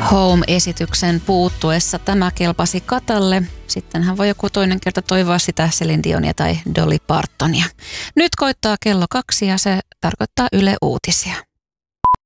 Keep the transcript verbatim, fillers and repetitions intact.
Home-esityksen puuttuessa tämä kelpasi Katalle. Sitten hän voi joku toinen kerta toivoa sitä Celine Dionia tai Dolly Partonia. Nyt koittaa kello kaksi ja se tarkoittaa Yle Uutisia.